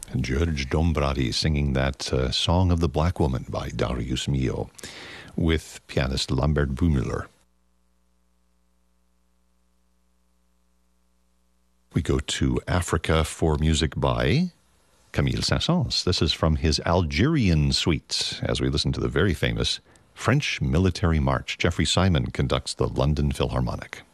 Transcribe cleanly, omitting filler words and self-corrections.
George Dombrati singing that Song of the Black Woman by Darius Milhaud with pianist Lambert Bumüller. We go to Africa for music by Camille Saint-Saëns. This is from his Algerian suite as we listen to the very famous French Military March. Jeffrey Simon conducts the London Philharmonic.